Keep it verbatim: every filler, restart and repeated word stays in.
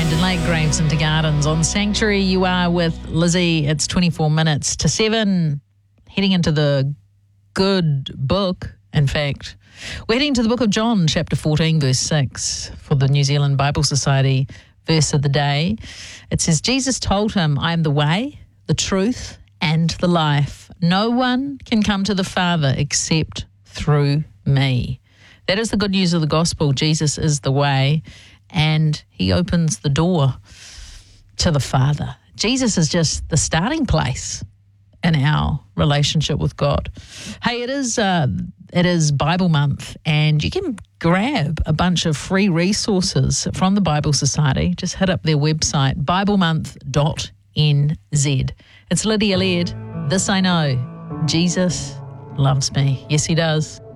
Lake Graves into Gardens. On Sanctuary, you are with Lizzie. It's twenty-four minutes to seven. Heading into the good book, in fact. We're heading to the book of John, chapter fourteen, verse six, for the New Zealand Bible Society verse of the day. It says, Jesus told him, I am the way, the truth, and the life. No one can come to the Father except through me. That is the good news of the gospel. Jesus is the way, and he opens the door to the Father. Jesus is just the starting place in our relationship with God. Hey, it is uh, it is Bible Month, and you can grab a bunch of free resources from the Bible Society. Just hit up their website, bible month dot n z. It's Lydia Laird. This I know, Jesus loves me. Yes, he does.